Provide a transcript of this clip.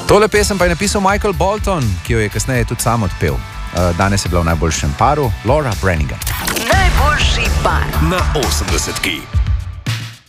Tole pesem pa je napisal Michael Bolton, ki jo je kasneje tudi sam odpel. Danes je bila v najboljšem paru Laura Branigan. Najboljši par na 80.